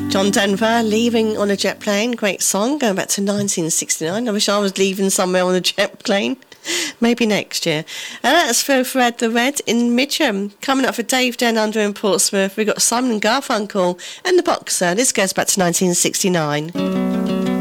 John Denver, Leaving on a Jet Plane. Great song, going back to 1969. I wish I was leaving somewhere on a jet plane. Maybe next year. And that's for Fred the Red in Mitcham. Coming up for Dave Down Under in Portsmouth, we've got Simon Garfunkel and the Boxer. This goes back to 1969.